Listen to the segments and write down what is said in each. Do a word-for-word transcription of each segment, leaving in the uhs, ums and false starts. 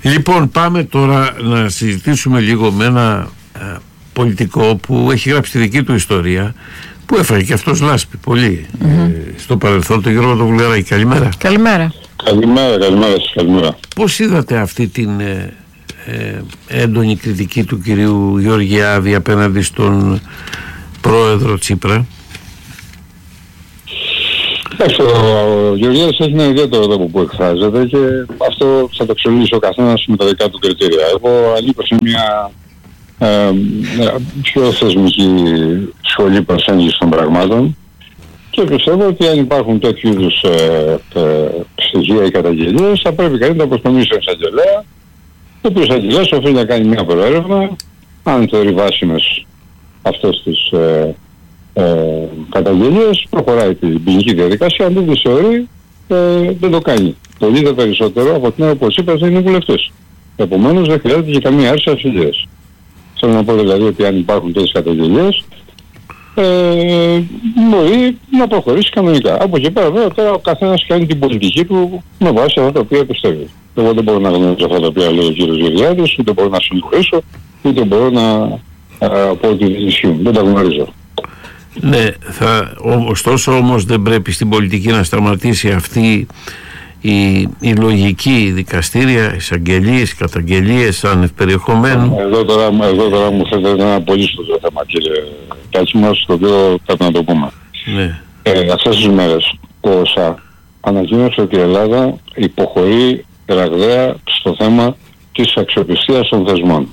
Λοιπόν, πάμε τώρα να συζητήσουμε λίγο με ένα ε, πολιτικό που έχει γράψει τη δική του ιστορία, που έφαγε και αυτός λάσπη πολύ mm-hmm. ε, στο παρελθόν, τον Γιώργο Βουλγαράκη. Καλημέρα. Καλημέρα. Καλημέρα, καλημέρα σας, καλημέρα. Πώς είδατε αυτή την ε, ε, έντονη κριτική του κυρίου Γεωργιάδη απέναντι στον πρόεδρο Τσίπρα? Εντάξει, ο Γεωργιάδης έχει ένα ιδιαίτερο τρόπο που εκφράζεται και αυτό θα το αξιολογήσει ο καθένας με τα δικά του κριτήρια. Εγώ ανήκω σε μια ε, πιο θεσμική σχολή προσέγγιση των πραγμάτων και πιστεύω ότι αν υπάρχουν τέτοιου είδους ε, ε, στοιχεία ή καταγγελίες θα πρέπει κανείς να αποστομίσει στον εισαγγελέα, ο οποίος εισαγγελέας οφείλει να κάνει μια προέρευνα, αν θεωρεί βάσιμες αυτές τις ε, Ε, καταγγελίες, προχωράει την ποινική διαδικασία, αν δεν το θεωρεί ε, δεν το κάνει. Πολύ δε περισσότερο από την ώρα που ο Τσίπρας δεν είναι βουλευτής. Επομένως δεν χρειάζεται και καμία άρση αφιλίας. Θέλω να πω δηλαδή ότι αν υπάρχουν τέτοιες καταγγελίες ε, μπορεί να προχωρήσει κανονικά. Από εκεί πέρα βέβαια τώρα ο καθένας κάνει την πολιτική του με βάση αυτά τα οποία πιστεύει. Εγώ δεν μπορώ να γνωρίζω αυτά τα οποία λέει ο κύριος Γεωργιάδης, ούτε μπορώ να συγχωρήσω, ούτε μπορώ να ε, πω ότι δεν ισχύουν. Δεν τα γνωρίζω. Ναι, θα, ωστόσο όμως δεν πρέπει στην πολιτική να σταματήσει αυτή η, η λογική, δικαστήρια, εισαγγελίες, καταγγελίες σαν ευπεριεχομένου. Εδώ τώρα, εδώ τώρα μου θέτει ένα πολύ σωστό θέμα, κύριε Τάκη μας, το οποίο πρέπει να το πούμε. Ναι. Ε, αυτές τις μέρες ο ΩΣΑ ανακοίνωσε ότι η Ελλάδα υποχωρεί ραγδαία στο θέμα της αξιοπιστίας των θεσμών.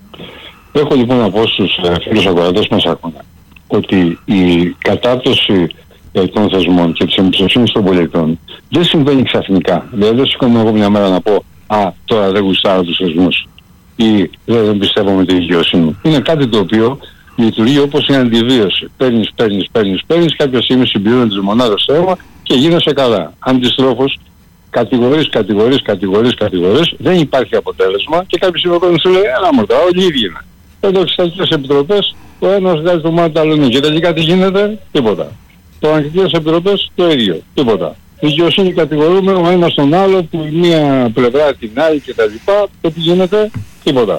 Έχω λοιπόν να πω στους ε, φίλους ακροατές μας άκουνα ότι η κατάπτωση ε, των θεσμών και της εμπιστοσύνης των πολιτών δεν συμβαίνει ξαφνικά. Δηλαδή δεν σηκώνω εγώ μια μέρα να πω «Α, τώρα δεν γουστάρω τους θεσμούς» ή «Δεν, δεν πιστεύω με τη δικαιοσύνη». Είναι κάτι το οποίο λειτουργεί όπως η αντιβίωση. Παίρνεις, παίρνεις, παίρνεις, παίρνεις, κάποια στιγμή συμπληρώνει τις μονάδες στο αίμα και γίνεσαι καλά. Αντιστρόφως, κατηγορείς, κατηγορείς, κατηγορείς, κατηγορείς, δεν υπάρχει αποτέλεσμα και κάποια στιγμή σου λέει «Έλα μου τώρα, όλοι οι ίδιοι είναι». Εδώ εξεταστικές επιτροπές, ο ένας βγάζει το μάτι του άλλου και τελικά τι γίνεται, τίποτα. Το ανακριτικές επιτροπές το ίδιο, τίποτα. Η δικαιοσύνη κατηγορούμε ο ένας τον άλλο, που η μία πλευρά την άλλη κτλ. Και τι γίνεται, τίποτα.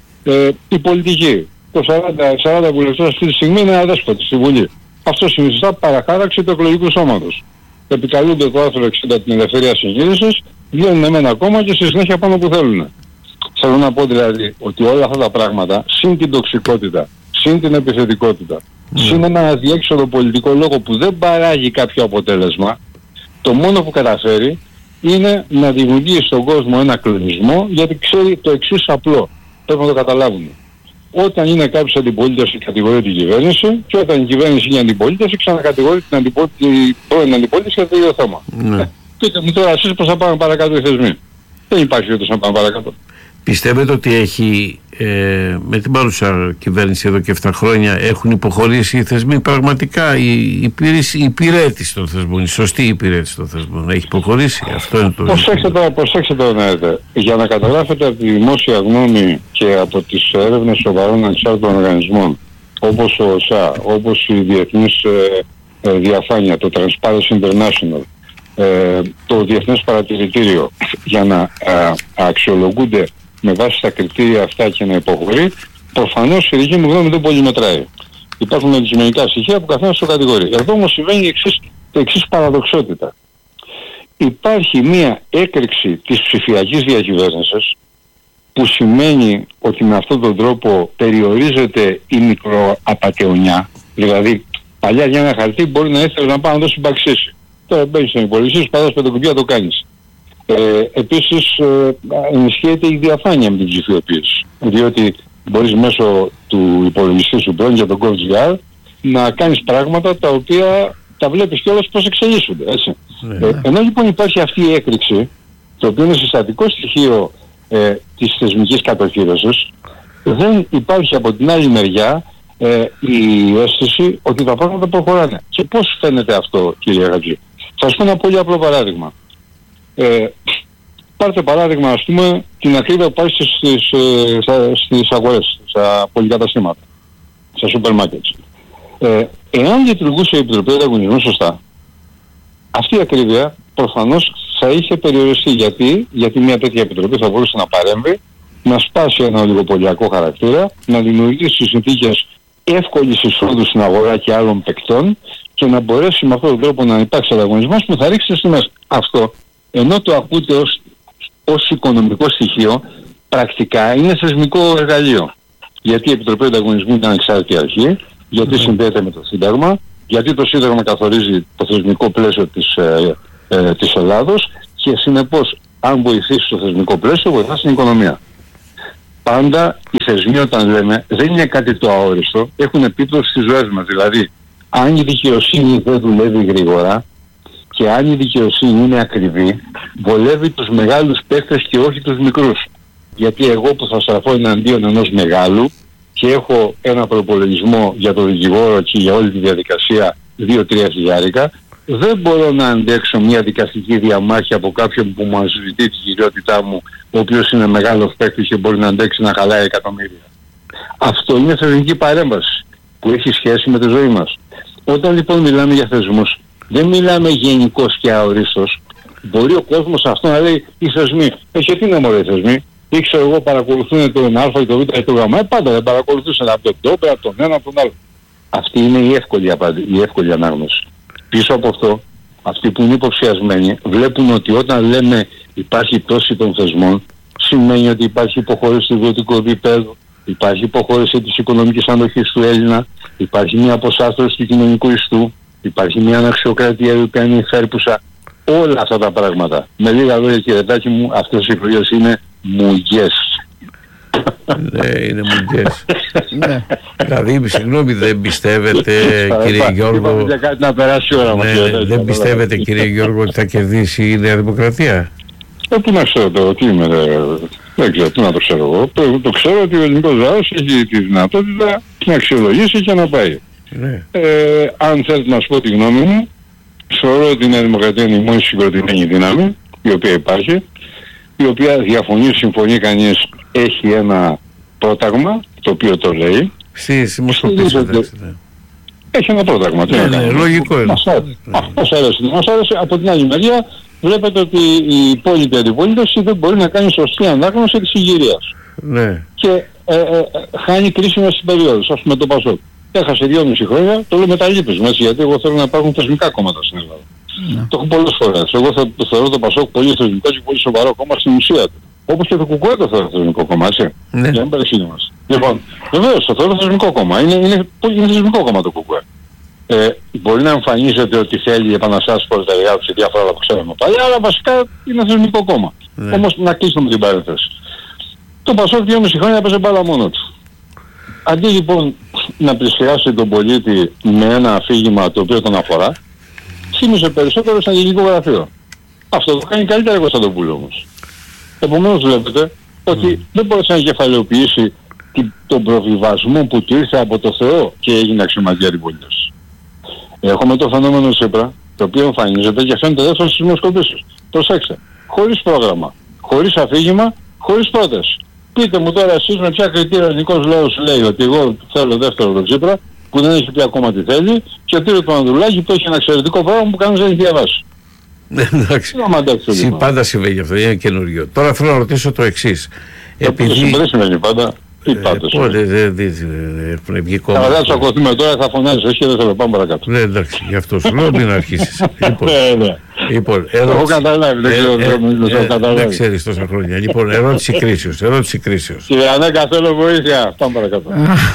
Ε, η πολιτική, το σαράντα, σαράντα βουλευτές αυτή τη στιγμή είναι αδέσποτοι στη Βουλή. Αυτό συνιστά παραχάραξη του εκλογικού σώματος. Επικαλούνται το άρθρο εξήντα την ελευθερία συγκίνησης, βγαίνουν με ένα κόμμα και στη συνέχεια πάνω που θέλουν. Θέλω να πω δηλαδή ότι όλα αυτά τα πράγματα, συν την τοξικότητα, συν την επιθετικότητα, mm. συν ένα αδιέξοδο πολιτικό λόγο που δεν παράγει κάποιο αποτέλεσμα, το μόνο που καταφέρει είναι να δημιουργήσει στον κόσμο ένα κλονισμό, γιατί ξέρει το εξής απλό. Πρέπει να το καταλάβουν. Όταν είναι κάποιος αντιπολίτευση, κατηγορεί την κυβέρνηση, και όταν η κυβέρνηση είναι αντιπολίτευση, ξανακατηγορεί την αντιπολίτευση, πρώην αντιπολίτευση για το ίδιο θέμα. Mm. Ε, πείτε μου τώρα εσείς πώς θα πάμε παρακάτω οι θεσμοί. Δεν υπάρχει περίπτωση να πάμε παρακάτω. Πιστεύετε ότι έχει, ε, με την παρούσα κυβέρνηση εδώ και επτά χρόνια έχουν υποχωρήσει οι θεσμοί πραγματικά, η, η, η υπηρέτηση των θεσμών, η σωστή υπηρέτηση των θεσμών έχει υποχωρήσει? Αυτό είναι το... Προσέξτε τώρα, προσέξτε τώρα να δείτε. Για να καταλάβετε από τη δημόσια γνώμη και από τις έρευνες σοβαρών ανεξάρτητων οργανισμών, όπως ο ΩΣΑ, όπως η Διεθνής ε, ε, Διαφάνεια, το Transparency International, ε, το Διεθνές Παρατηρητήριο, για να ε, αξιολογούνται με βάση τα κριτήρια αυτά και να υποχωρεί, προφανώς η δική μου γνώμη δεν πολύ μετράει. Υπάρχουν αντικειμενικά στοιχεία που καθένας το κατηγορεί. Εδώ όμως συμβαίνει εξής, το εξής παραδοξότητα. Υπάρχει μία έκρηξη της ψηφιακής διακυβέρνησης, που σημαίνει ότι με αυτόν τον τρόπο περιορίζεται η μικροαπατεωνιά. Δηλαδή, παλιά για ένα χαρτί μπορεί να ήθελε να πάει να το συμπαξίσει. Τώρα μπαίνεις στην υπολογιστή, σου πατάς πέντε κουμπιά, το κάνεις. Ε, επίσης ε, ενισχύεται η διαφάνεια με την ψηφιοποίηση, διότι μπορείς μέσω του υπολογιστή σου πρώην για τον Gov.gr να κάνεις πράγματα τα οποία τα βλέπεις κιόλας πώς εξελίσσονται, έτσι. Ναι. Ε, ενώ λοιπόν υπάρχει αυτή η έκρηξη, το οποίο είναι συστατικό στοιχείο ε, της θεσμικής κατοχύρωσης, δεν υπάρχει από την άλλη μεριά ε, η αίσθηση ότι τα πράγματα προχωράνε. Και πώς φαίνεται αυτό, κύριε Γατζή? Θα σας πω ένα πολύ απλό παράδειγμα. Ε, πάρτε παράδειγμα, ας πούμε, την ακρίβεια που πάει στις, στις, στις αγορές, στα πολυκαταστήματα, στα σούπερ μάρκετ. Ε, εάν λειτουργούσε η Επιτροπή Ανταγωνισμού σωστά, αυτή η ακρίβεια προφανώς θα είχε περιοριστεί. Γιατί, γιατί μια τέτοια επιτροπή θα μπορούσε να παρέμβει, να σπάσει ένα ολιγοπολιακό χαρακτήρα, να δημιουργήσει συνθήκες εύκολης εισόδου στην αγορά και άλλων παικτών και να μπορέσει με αυτόν τον τρόπο να υπάρξει ανταγωνισμός που θα ρίξει τις τιμές. Αυτό, ενώ το ακούτε ως, ως οικονομικό στοιχείο, πρακτικά είναι θεσμικό εργαλείο. Γιατί η Επιτροπή Ανταγωνισμού είναι ανεξάρτητη αρχή, γιατί mm. συνδέεται με το Σύνταγμα, γιατί το Σύνταγμα καθορίζει το θεσμικό πλαίσιο της, ε, ε, της Ελλάδος και συνεπώς αν βοηθήσει το θεσμικό πλαίσιο βοηθά στην οικονομία. Πάντα οι θεσμοί όταν λέμε δεν είναι κάτι το αόριστο, έχουν επίπτωση στις ζωές μας. Δηλαδή αν η δικαιοσύνη δεν δουλεύει γρήγορα και αν η δικαιοσύνη είναι ακριβή, βολεύει τους μεγάλους παίκτες και όχι τους μικρούς. Γιατί εγώ που θα στραφώ εναντίον ενός μεγάλου και έχω ένα προπολογισμό για το δικηγόρο και για όλη τη διαδικασία δύο τρία χιλιάρικα, δεν μπορώ να αντέξω μια δικαστική διαμάχη από κάποιον που μου αμφισβητεί την κυριότητά μου, ο οποίος είναι μεγάλος παίκτης και μπορεί να αντέξει να χαλάει εκατομμύρια. Αυτό είναι θεσμική παρέμβαση που έχει σχέση με τη ζωή μας. Όταν λοιπόν μιλάμε για θεσμούς, δεν μιλάμε γενικώς και αορίστως. Μπορεί ο κόσμος αυτό να λέει οι θεσμοί. Ε, και τι είναι μωρέ οι θεσμοί. Ήξερα εγώ παρακολουθούν τον Α ή τον Β ή τον Γ. Ε, πάντα δεν παρακολουθούσαν από τον Τόπε, από τον ένα, από τον άλλο. Αυτή είναι η εύκολη, η εύκολη ανάγνωση. Πίσω από αυτό, αυτοί που είναι υποψιασμένοι βλέπουν ότι όταν λέμε υπάρχει πτώση των θεσμών, σημαίνει ότι υπάρχει υποχώρηση του ιδιωτικού επίπεδου, υπάρχει υποχώρηση της οικονομικής αντοχής του Έλληνα, υπάρχει μια αποσάθρωση του κοινωνικού ιστού, υπάρχει μια αναξιοκρατία η οποία είναι υφέρπουσα. Όλα αυτά τα πράγματα. Με λίγα λόγια κύριε Τάκη μου, αυτές οι εκλογές είναι μουγιές. Ναι, είναι μουγιές. Ναι. Δηλαδή, συγγνώμη, δεν πιστεύετε κύριε Γιώργο, δεν πιστεύετε κύριε Γιώργο ότι θα κερδίσει η Νέα Δημοκρατία? Ε, τι να ξέρω τώρα, τι είμαι, δεν ξέρω, τι να το ξέρω εγώ. Το ξέρω ότι ο ελληνικός λαός έχει τη δυνατότητα να αξιολογήσει και να πάει. Ναι. Ε, αν θέλετε να σου πω τη γνώμη μου, θεωρώ ότι η Νέα Δημοκρατία είναι η μόνη συγκροτημένη δύναμη η οποία υπάρχει, η οποία διαφωνεί, συμφωνεί κανείς, έχει ένα πρόταγμα το οποίο το λέει. Στις δημοσκοπήσεις έχει ένα πρόταγμα. Ναι, ναι, ναι, λογικό είναι. Μας άρεσε. Μας άρεσε. Από την άλλη μεριά βλέπετε ότι η υπόλοιπη αντιπολίτευση δεν μπορεί να κάνει σωστή ανάγνωση της συγκυρίας. Ναι. Και ε, ε, χάνει κρίσιμες περιόδους. Ας πούμε το Πασόκ. Έχασε δυόμιση χρόνια, το λέω με τα λύπης μου, έτσι, γιατί εγώ θέλω να υπάρχουν θεσμικά κόμματα στην Ελλάδα. Ναι. Το έχω πολλές φορές. Εγώ θα, το θεωρώ το Πασόκ πολύ θεσμικό και πολύ σοβαρό κόμμα στην ουσία του. Όπως και το Κουκουέ το θεωρώ θεσμικό κόμμα, έτσι. Ναι. Για να μην παρεξηγούμαστε. Λοιπόν, βεβαίως το θεωρώ θεσμικό κόμμα. Είναι, είναι, είναι θεσμικό κόμμα το Κουκουέ. Ε, μπορεί να εμφανίζεται ότι θέλει επαναστάσεις προλεταριάτου σε διάφορα άλλα που ξέραμε παλιά, αλλά βασικά είναι θεσμικό κόμμα. Ναι. Όμως να κλείσουμε την παρένθεση. Το Πασόκ δυόμιση χρόνια έπαιζε μπάλα μόνο του. Αντί λοιπόν να πλησιάσει τον πολίτη με ένα αφήγημα το οποίο τον αφορά, θύμισε περισσότερο σαν γενικό γραφείο. Αυτό το κάνει καλύτερα η Κωνσταντοπούλου όμως. Επομένως βλέπετε ότι mm. δεν μπορούσε να κεφαλαιοποιήσει τον προβιβασμό που του ήρθε από το Θεό και έγινε αξιωματική αντιπολίτευση. Έχουμε το φαινόμενο Τσίπρα, το οποίο εμφανίζεται και φαίνεται δεύτερο στις δημοσκοπήσεις. Προσέξτε, χωρίς πρόγραμμα, χωρίς αφήγημα, χωρίς πρόταση. Πείτε μου τώρα εσείς με ποια κριτήρια ο ελληνικός λαός λέει ότι εγώ θέλω δεύτερο τον Τσίπρα που δεν έχει πει ακόμα τι θέλει και ο Τύρος του Ανδρουλάκη που έχει ένα εξαιρετικό πρόγραμμα που κανείς δεν έχει διαβάσει. Εντάξει, πάντα συμβαίνει αυτό, είναι καινούριο. Τώρα θέλω να ρωτήσω το εξής. Επειδή... Δεν συμβαίνει πάντα. Τι πάντως. Πότε δεν έχουν βγει κόμματα. Θα τσακωθούμε τώρα, θα φωνάζεις, όχι δεν θέλω, πάμε παρακάτω. Ναι, εντάξει, γι' αυτό σου λέω μην αρχίσεις. Ναι, ναι. Λοιπόν, έχω καταλάβει, δεν ξέρω, δεν ξέρεις τόσα χρόνια. Λοιπόν, ερώτηση κρίσεως, ερώτηση κρίσεως. Κύριε Ανέκα, θέλω βοήθεια, πάμε παρακάτω.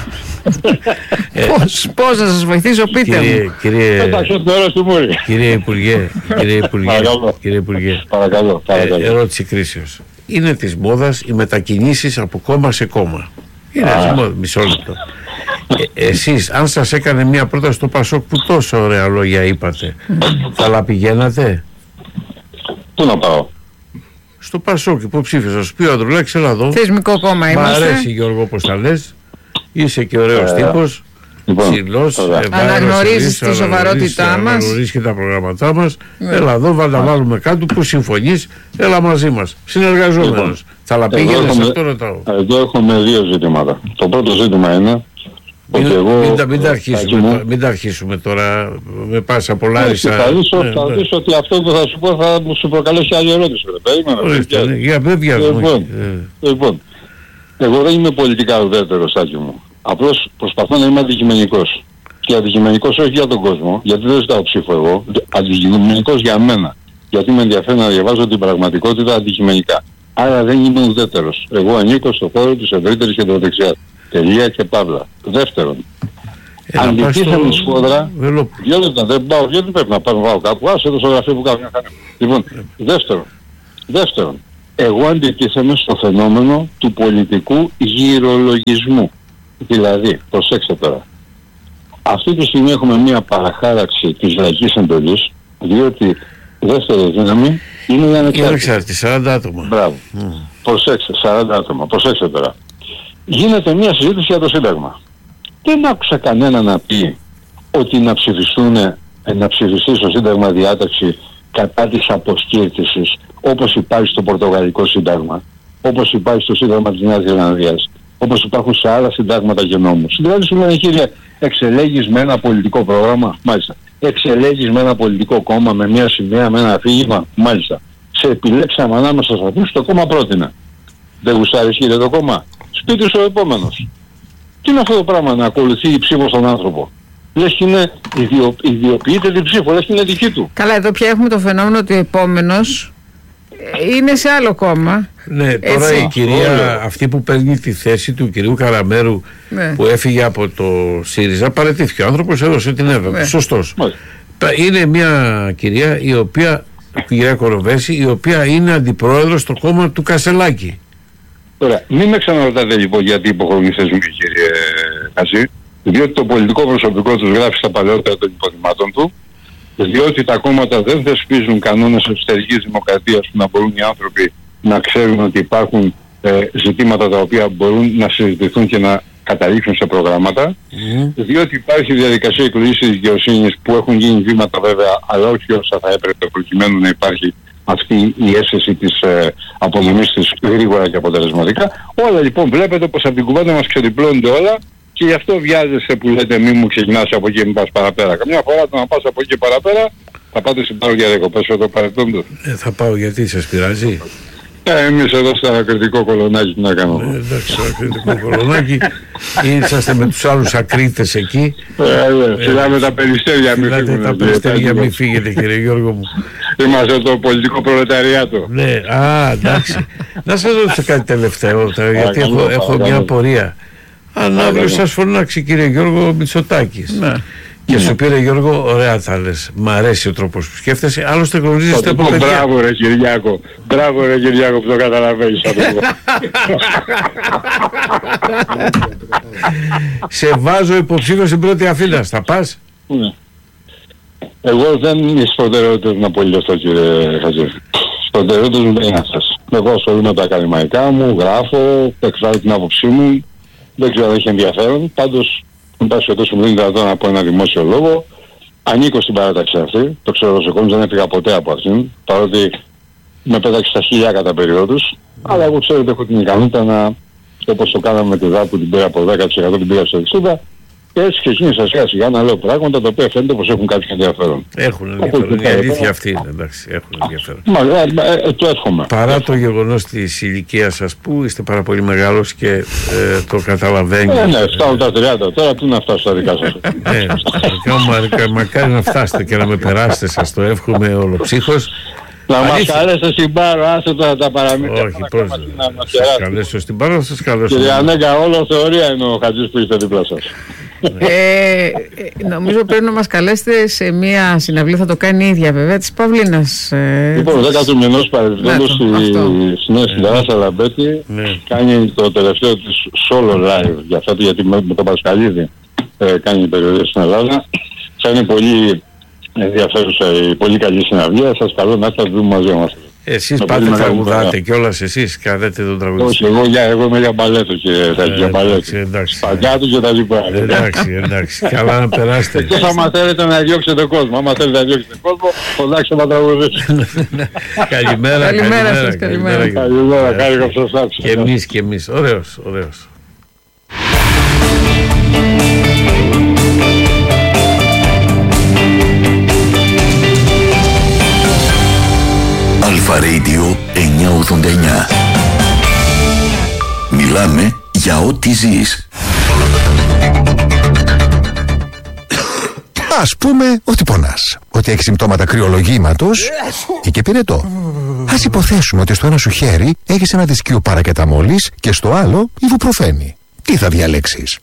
Πώς να σας βοηθήσω, πείτε μου. Κύριε Υπουργέ, κύριε Υπουργέ, παρακαλώ, παρακαλώ. Ερώτηση κρίσεως. Είναι της μόδας οι μετακινήσεις από κόμμα σε κόμμα. Είναι της μόδας, μισό λεπτό. Ε, εσείς, αν σας έκανε μια πρόταση στο Πασόκ που τόσο ωραία λόγια είπατε, θα la πηγαίνατε? Πού να πάω? Στο Πασόκ, υποψήφιος, θα σου πει ο Ανδρουλάκης, έλα εδώ. Θεσμικό κόμμα είμαστε. Μ' αρέσει Γιώργο πως τα λες, είσαι και ωραίος ε, τύπος. Λοιπόν, ψηλός, αναγνωρίζεις τη σοβαρότητά μας, αναγνωρίζεις και τα προγραμματά μας. Yeah. Έλα εδώ, θα τα βάλουμε κάτω που συμφωνείς, έλα μαζί μας, συνεργαζόμενος. Θα la πήγαινες αυτό, ρωτάω. Εδώ έχουμε δύο ζητήματα. Το πρώτο ζήτημα είναι Μην, εγώ, μην, τα, μην, τα αρχίσουμε, μην τα αρχίσουμε τώρα με πάσα πολλάρισα. Θα δεις ναι, ναι. ότι αυτό που θα σου πω θα σου προκαλέσει άλλη ερώτηση. Ορίστε, ναι, για δεν βιάζουμε. Λοιπόν, λοιπόν, εγώ δεν είμαι πολιτικά ουδέτερος, Σάκη μου. Απλώς προσπαθώ να είμαι αντικειμενικός. Και αντικειμενικός όχι για τον κόσμο, γιατί δεν ζητάω ψήφο εγώ. Αντικειμενικός για μένα. Γιατί με ενδιαφέρει να διαβάζω την πραγματικότητα αντικειμενικά. Άρα δεν είμαι ουδέτερος. Εγώ ανήκω στο χώρο της ευρύτερης κεντροδεξιάς. Τελεία και παύλα. Δεύτερον, ε, αντιτίθεμη στο... σφόδρα, Βελο... δύο λεπτά, δεν πάω, γιατί πρέπει να πάω, πάω κάπου, άσε το στο γραφείο που κάνω μια χαρά. Λοιπόν, δεύτερον, δεύτερον, εγώ αντιτίθεμαι στο φαινόμενο του πολιτικού γυρολογισμού. Δηλαδή, προσέξτε τώρα, αυτή τη στιγμή έχουμε μια παραχάραξη της λαϊκής εντολής, διότι δεύτερη δύναμη είναι η ανεξάρτητη. Ανεξάρτητη, σαράντα άτομα. Μπράβο. Mm. Προσέξτε, σαράντα άτομα, προσέξτε τώρα. Γίνεται μια συζήτηση για το Σύνταγμα. Δεν άκουσα κανένα να πει ότι να ψηφιστούν, να ψηφιστεί στο Σύνταγμα διάταξη κατά της αποσκύρτησης, όπως υπάρχει στο Πορτογαλικό Σύνταγμα, όπως υπάρχει στο Σύνταγμα της Νέας Ζηλανδίας, όπως υπάρχουν σε άλλα συντάγματα και νόμους. Δηλαδή σου λένε, κύριε, εξελέγεις με ένα πολιτικό πρόγραμμα, μάλιστα. Εξελέγεις με ένα πολιτικό κόμμα, με μια σημαία, με ένα αφήγημα, μάλιστα. Σε επιλέξαμε ανάμεσα σε αυτούς, το κόμμα πρότεινα. Δεν γουστάρεις, κύριε, το κόμμα. Σπίτι σου ο επόμενος. Τι είναι αυτό το πράγμα να ακολουθεί η ψήφο στον άνθρωπο. Λες και είναι ιδιο, ιδιοποιείται την ψήφο, λες και είναι δική του. Καλά, εδώ πια έχουμε το φαινόμενο ότι ο επόμενος είναι σε άλλο κόμμα. Ναι, τώρα έτσι. Η κυρία Όλο. αυτή που παίρνει τη θέση του κυρίου Καραμέρου, ναι, που έφυγε από το ΣΥΡΙΖΑ, παραιτήθηκε. Ο άνθρωπος έδωσε την έδρα. Ναι. Σωστός. Ναι. Είναι μια κυρία η οποία, η κυρία Κοροβέση, η οποία είναι αντιπρόεδρος στο κόμμα του Κασελάκη. Τώρα, μην με ξαναρωτάτε λοιπόν γιατί υποχωρούν οι θεσμοί, κύριε Χασί, διότι το πολιτικό προσωπικό τους γράφει στα παλαιότερα των υποδημάτων του, διότι τα κόμματα δεν θεσπίζουν κανόνες εσωτερικής δημοκρατίας που να μπορούν οι άνθρωποι να ξέρουν ότι υπάρχουν ε, ζητήματα τα οποία μπορούν να συζητηθούν και να καταλήξουν σε προγράμματα, mm. διότι υπάρχει διαδικασία εκλογής της δικαιοσύνης που έχουν γίνει βήματα βέβαια, αλλά όχι όσα θα έπρεπε προκειμένου να υπάρχει αυτή η αίσθηση της ε, απονομής της γρήγορα και αποτελεσματικά. Όλα λοιπόν βλέπετε πως από την κουβέντα μας ξεδιπλώνονται όλα και γι' αυτό βιάζεσαι που λέτε μη μου ξεκινάς από εκεί και μην πας παραπέρα. Καμιά φορά το να πας από εκεί και παραπέρα θα πάτε στην πάρω για δεκοπές για το παρελθόντο. Ε, θα πάω γιατί σας πειράζει. Ε, εμείς εδώ στο ακριτικό κολονάκι τι να κάνουμε. Ε, εντάξει, στο ακριτικό κολονάκι είσαστε με τους άλλους ακρίτες εκεί. Ε, ε, φυλάμε τα περιστέρια μη φύγουν. Τα περιστέρια μη φύγετε κύριε Γιώργο μου. Είμαστε το πολιτικό προλεταριάτο. Ναι, α, εντάξει. Να σας ρωτήσω κάτι τελευταίο, γιατί έχω, έχω μια απορία. Αν αύριο σας φωνάξει κύριε Γιώργο Μητσοτάκης. Ναι. Και σου πήρε Γιώργο, ωραία θα λες, μ' αρέσει ο τρόπος που σκέφτεσαι, άλλωστε γνωρίζεστε από παιδιά. Μπράβο ρε Κυριάκο, μπράβο ρε Κυριάκο που το καταλαβαίνεις αυτό. Σε βάζω υποψήφιο στην πρώτη αφήνας, θα πας? Ναι. Εγώ δεν είμαι στις προτεραιότητες να πολυδευτώ κύριε Χατζή. Στις προτεραιότητες μου δεν είναι αυτές. Εγώ ασχολούμαι με τα ακαδημαϊκά μου, γράφω, εκφράζω την άποψή μου, δεν ξέρω αν έχει ενδιαφέρον, πάντως εν πάση περιπτώσει μου δίνει δυνατόν να πω ένα δημόσιο λόγο. Ανήκω στην παράταξη αυτή, το ξέρω ως εκόμις, δεν έφυγα ποτέ από αυτήν, παρότι με πέταξε στα χίλια κατά περιόδους, mm. αλλά εγώ ξέρω ότι έχω την ικανότητα να, όπως το κάναμε με τη ΔΑΠ που την πήρα από δέκα τοις εκατό την πήρα στο εξήντα, και έτσι ξεκίνησα σιγά σιγά να λέω πράγματα τα οποία φαίνεται πως έχουν κάποιο ενδιαφέρον. Έχουν ενδιαφέρον, η αλήθεια αυτή είναι, εντάξει, έχουν ενδιαφέρον. Μα, ε, ε, ε, το εύχομαι. Παρά το γεγονός της ηλικίας σας που είστε πάρα πολύ μεγάλος και ε, το καταλαβαίνει. Ε, ναι, φτάω τα τριάντα, τώρα πού να φτάσω στα δικά σας. Ναι, μακάρι, μακάρι να φτάσετε και να με περάσετε, σας το εύχομαι ολοψύχος. Να μας καλέσω στην Πάρο, άσε τώρα τα παραμύθια. Όχι, πώς να σας καλέσω στην Πάρο, σας καλέσω. Κύριε Ανέγκα, όλο θεωρία είναι ο Χατζής που είστε δίπλα σας. ε, νομίζω πρέπει να μας καλέσετε σε μια συναυλία, θα το κάνει η ίδια βέβαια, της Παυλίνας. Ε, λοιπόν, δέκα του μηνός παρελθόντος στη Νέα Συνταράσσα Λαμπέτη κάνει το τελευταίο της solo live για αυτό, γιατί με τον Πασχαλίδη ε, κάνει περιοδία στην Ελλάδα. Θα είναι πολύ ενδιαφέρουσα η πολύ καλή συναυλία. Σας καλώ να έρθετε να δούμε μαζί μας. Εσείς με πάτε τραγουδάτε κιόλας, εσείς κάνετε τον τραγουδιστή. Όχι, εγώ, για, εγώ είμαι για μπαλέτο και θα για μπαλέτο. Σπαγκάτου και τα λοιπά. Εντάξει, εντάξει, καλά να περάσετε. Εκτός άμα θέλετε να διώξετε κόσμο, άμα θέλετε να διώξετε κόσμο, φωνάξτε να τραγουδίσετε. Καλημέρα, καλημέρα σας, καλημέρα. Καλημέρα, χάρηκα που σας άκουσα. Και εμείς, και εμείς, ωραίος, ωραίος. Αλφα Radio εννιακόσια ογδόντα εννιά. Μιλάμε για ό,τι ζεις. Ας πούμε ότι πονάς, ότι έχεις συμπτώματα κρυολογήματος ή και πυρετό. Ας υποθέσουμε ότι στο ένα σου χέρι έχεις ένα δισκείο παρακεταμόλης και στο άλλο ιβουπροφένη. Τι θα διαλέξεις?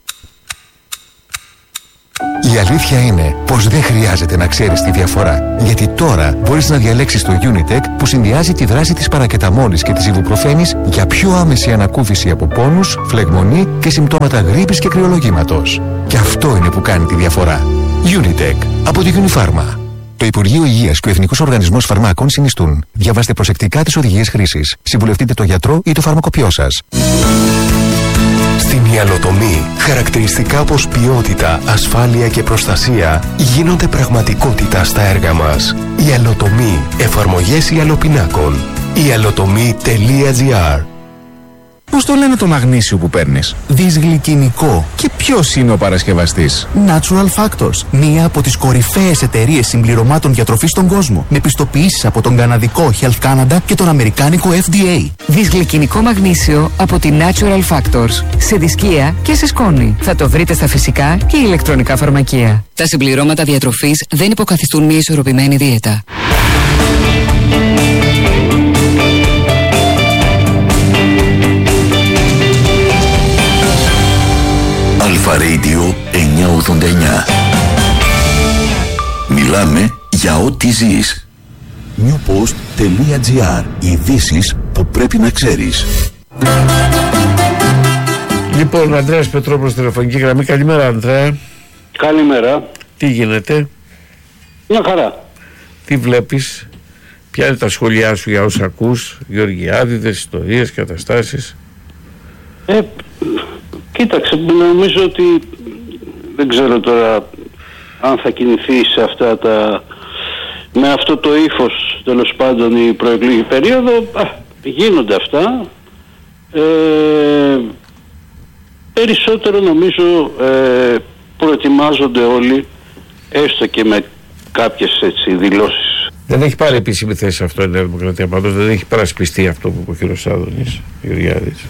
Η αλήθεια είναι πως δεν χρειάζεται να ξέρεις τη διαφορά, γιατί τώρα μπορείς να διαλέξεις το Unitec που συνδυάζει τη δράση της παρακεταμόλης και της ιβουπροφένης για πιο άμεση ανακούφιση από πόνους, φλεγμονή και συμπτώματα γρίπης και κρυολογήματος. Και αυτό είναι που κάνει τη διαφορά. Unitec από τη Unifarma. Το Υπουργείο Υγείας και ο Εθνικός Οργανισμός Φαρμάκων συνιστούν. Διαβάστε προσεκτικά τις οδηγίες χρήσης. Συμβουλευτείτε το γιατρό ή το φαρμακοποιό σας. Στην ιαλοτομή, χαρακτηριστικά όπως ποιότητα, ασφάλεια και προστασία γίνονται πραγματικότητα στα έργα μας. Ιαλοτομή, εφαρμογές ιαλοπινάκων. ιαλοτομή τελεία τζι άρ. Πώς το λένε το μαγνήσιο που παίρνεις? Δυσγλυκινικό. Και ποιος είναι ο παρασκευαστής? Natural Factors, μία από τις κορυφαίες εταιρείες συμπληρωμάτων διατροφής στον κόσμο, με πιστοποιήσεις από τον καναδικό Health Canada και τον αμερικάνικο εφ ντι έι. Δυσγλυκινικό μαγνήσιο από τη Natural Factors. Σε δισκία και σε σκόνη. Θα το βρείτε στα φυσικά και ηλεκτρονικά φαρμακεία. Τα συμπληρώματα διατροφής δεν υποκαθιστούν μια ισορροπημένη δίαιτα. Αλφα Radio εννιακόσια ογδόντα εννιά. Μιλάμε για ό,τι ζεις. newpost τελεία τζι άρ. Ειδήσεις που πρέπει να ξέρεις. Λοιπόν, ο Ανδρέας Πετρόπουλος, τηλεφωνική γραμμή. Καλημέρα, Ανδρέα. Καλημέρα. Τι γίνεται? Μια χαρά. Τι βλέπεις? Ποια είναι τα σχόλιά σου για όσα ακούς? Γεωργιάδηδες, ιστορίες, καταστάσεις? Ε, κοίταξε, νομίζω ότι δεν ξέρω τώρα αν θα κινηθεί σε αυτά τα, με αυτό το ύφος τέλος πάντων η προεκλογική περίοδο. Α, γίνονται αυτά. Ε, περισσότερο νομίζω ε, προετοιμάζονται όλοι, έστω και με κάποιες έτσι δηλώσεις. Δεν έχει πάρει επίσημη θέση αυτό η Νέα Δημοκρατία, πάντως δεν έχει παρασπιστεί αυτό που είπε ο κύριος Άδωνης Γεωργιάδης.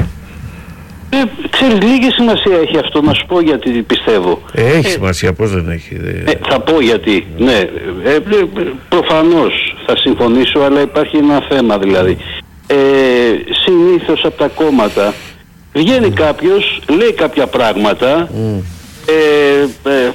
Ε, ξέρεις, λίγη σημασία έχει αυτό, να σου πω γιατί πιστεύω. Ε, έχει ε, σημασία, πώς δεν έχει? Ε, θα πω γιατί, ναι, ε, ε, προφανώς θα συμφωνήσω, αλλά υπάρχει ένα θέμα δηλαδή. Ε, συνήθως από τα κόμματα βγαίνει mm. κάποιος, λέει κάποια πράγματα, mm. ε, ε,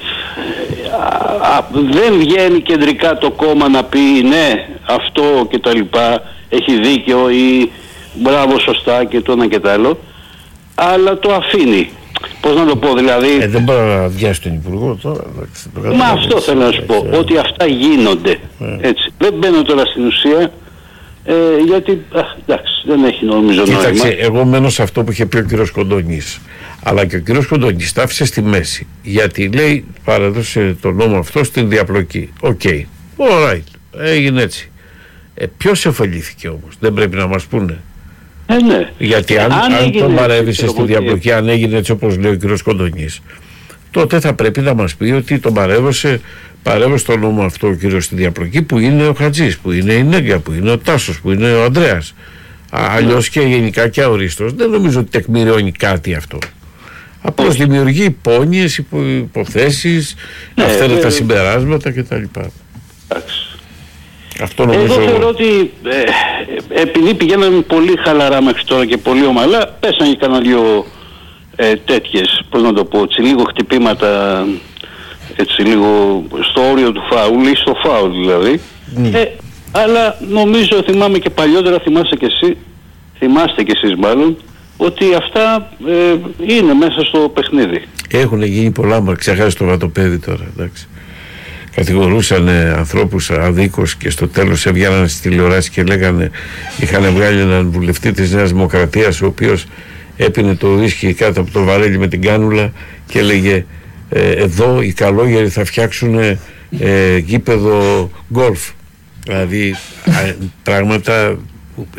α, α, δεν βγαίνει κεντρικά το κόμμα να πει ναι, αυτό και τα λοιπά, έχει δίκιο ή μπράβο, σωστά και το ένα και το άλλο, αλλά το αφήνει. Πώς να το πω, δηλαδή... Ε, δεν μπορεί να βιάσει τον Υπουργό τώρα. Εντάξει, μα αυτό θέλω να σου πω, έτσι, ότι αυτά γίνονται. Ε. Έτσι. Δεν μπαίνω τώρα στην ουσία, ε, γιατί, α, εντάξει, δεν έχει νομίζω νόημα. Κοίταξε, εγώ μένω σε αυτό που είχε πει ο κύριος Κοντονής. Αλλά και ο κύριος Κοντονής τα άφησε στη μέση. Γιατί λέει, παρέδωσε το νόμο αυτό στην διαπλοκή. Οκ, okay. Alright, έγινε έτσι. Ε, ποιος εφαλήθηκε όμως, δεν πρέπει να μας πούνε? Ε, ναι. Γιατί αν, αν, αν τον παρέβησε στη διαπλοκή, αν έγινε έτσι όπως λέει ο κ. Κοντονής, τότε θα πρέπει να μας πει ότι τον παρέβωσε, παρέβωσε το νόμο αυτό ο κ. στη διαπλοκή, που είναι ο Χατζής, που είναι η Νέγκα, που είναι ο Τάσος, που είναι ο Ανδρέας. Αλλιώς και γενικά και αορίστος. Δεν νομίζω ότι τεκμηριώνει κάτι αυτό. Απλώς δημιουργεί υπόνοιες, υπο, υποθέσεις, ναι, αυθαίρετα συμπεράσματα κτλ. Εντάξει. Αυτό νομίζω... Εγώ θεωρώ ότι ε, επειδή πηγαίναμε πολύ χαλαρά μέχρι τώρα και πολύ ομαλά, πέσαν και κανένα δυο ε, τέτοιες, πώς να το πω, έτσι, λίγο χτυπήματα, έτσι λίγο στο όριο του φάουλ ή στο φάουλ δηλαδή. Mm. Ε, αλλά νομίζω, θυμάμαι και παλιότερα, θυμάσαι και εσύ, θυμάστε και εσείς μάλλον, ότι αυτά ε, είναι μέσα στο παιχνίδι. Έχουν γίνει πολλά, μα ξεχάσει το βατοπέδι τώρα, εντάξει. Κατηγορούσαν ε, ανθρώπους αδίκως και στο τέλος έβγαιναν στις τηλεοράσεις και λέγανε, είχαν βγάλει έναν βουλευτή της Νέας Δημοκρατίας ο οποίος έπινε το ουίσκι κάτω από το βαρέλι με την κάνουλα και έλεγε ε, εδώ οι καλόγεροι θα φτιάξουν ε, γήπεδο γκολφ. Δηλαδή α, πράγματα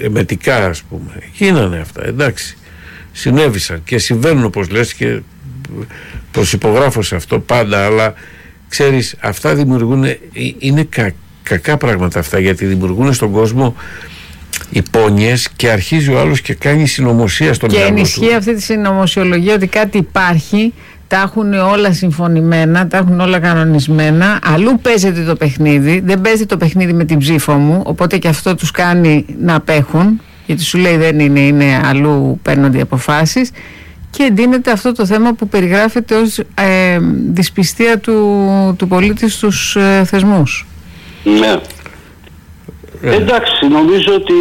εμετικά, ας πούμε. Γίνανε αυτά, εντάξει. Συνέβησαν και συμβαίνουν όπως λες και προσυπογράφω σε αυτό πάντα, αλλά ξέρεις, αυτά δημιουργούν, είναι κα, κακά πράγματα αυτά, γιατί δημιουργούν στον κόσμο υπόνοιες και αρχίζει ο άλλος και κάνει συνωμοσία στον μυαλό του. Και ενισχύει αυτή τη συνωμοσιολογία ότι κάτι υπάρχει, τα έχουν όλα συμφωνημένα, τα έχουν όλα κανονισμένα, αλλού παίζεται το παιχνίδι, δεν παίζει το παιχνίδι με την ψήφο μου, οπότε και αυτό τους κάνει να απέχουν, γιατί σου λέει δεν είναι, είναι αλλού παίρνονται οι αποφάσεις, και εντείνεται αυτό το θέμα που περιγράφεται ως ε, δυσπιστία του, του πολίτη στους ε, θεσμούς. Ναι. Ε. Εντάξει, νομίζω ότι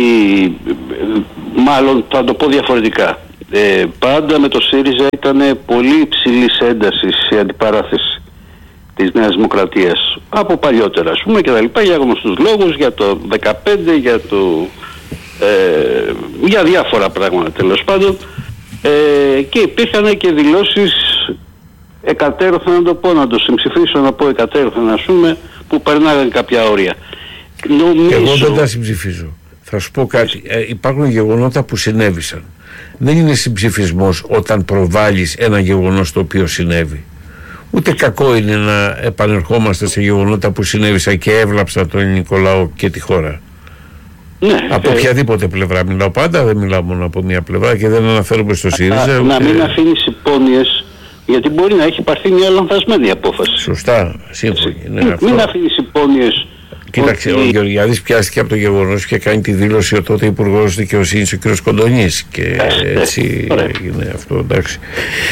μάλλον θα το πω διαφορετικά. Ε, πάντα με το ΣΥΡΙΖΑ ήταν πολύ υψηλής έντασης η αντιπαράθεση της Νέας Δημοκρατίας από παλιότερα, ας πούμε, και τα λοιπά, για γνωστούς λόγους, για το δεκαπέντε, για το ε, για διάφορα πράγματα τέλος πάντων, ε, και υπήρχαν και δηλώσεις εκατέρωθεν, να το πω, να το συμψηφίσω, να πω εκατέρωθεν, ας πούμε, που περνάγαν κάποια όρια. Νομίζω... Εγώ δεν τα συμψηφίζω. Θα σου πω κάτι. Ε, υπάρχουν γεγονότα που συνέβησαν. Δεν είναι συμψηφισμός όταν προβάλλεις ένα γεγονός το οποίο συνέβη. Ούτε κακό είναι να επανερχόμαστε σε γεγονότα που συνέβησαν και έβλαψαν τον ελληνικό λαό και τη χώρα. Ναι, από ε... οποιαδήποτε πλευρά μιλάω, πάντα δεν μιλάω μόνο από μία πλευρά και δεν αναφέρομαι στο ΣΥΡΙΖΑ. Να μην ε... αφήνεις υπόνοιες, γιατί μπορεί να έχει πάρθει μια λανθασμένη απόφαση. Σωστά, σύμφωνοι. Ναι, μην, αυτό... μην αφήνεις υπόνοιες. Κοίταξε, ότι... ο Γεωργιάδης πιάστηκε από το γεγονός και κάνει τη δήλωση ο τότε Υπουργός Δικαιοσύνης, ο κ. Κοντονής, και έτσι έγινε αυτό, εντάξει.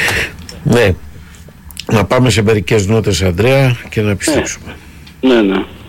Ναι, να πάμε σε μερικές νότες, Ανδρέα, και να επιστρέψουμε. Ναι, ναι. ναι.